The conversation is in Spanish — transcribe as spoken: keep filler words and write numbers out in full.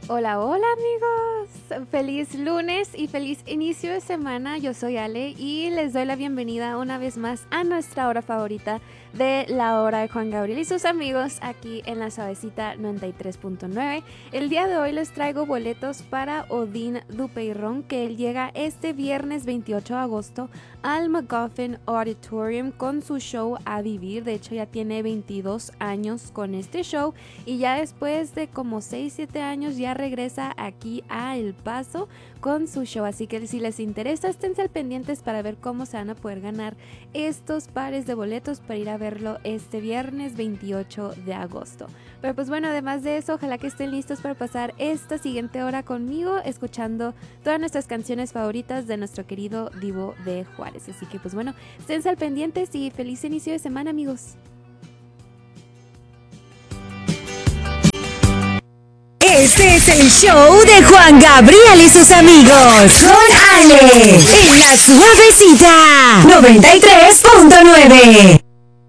Hola, hola amigos, feliz lunes y feliz inicio de semana. Yo soy Ale y les doy la bienvenida una vez más a nuestra hora favorita de la hora de Juan Gabriel y sus amigos aquí en la Suavecita noventa y tres punto nueve. El día de hoy les traigo boletos para Odín Dupeirón, que él llega este viernes veintiocho de agosto al McGuffin Auditorium con su show A Vivir. De hecho ya tiene veintidós años con este show y ya después de como seis siete años ya regresa aquí a El Paso con su show, así que si les interesa esténse al pendientes para ver cómo se van a poder ganar estos pares de boletos para ir a verlo este viernes veintiocho de agosto. Pero pues bueno, además de eso, ojalá que estén listos para pasar esta siguiente hora conmigo escuchando todas nuestras canciones favoritas de nuestro querido Divo de Juárez. Así que pues bueno, esténse al pendientes y feliz inicio de semana, amigos. Este es el show de Juan Gabriel y sus amigos. Con Ale, en la Suavecita noventa y tres punto nueve.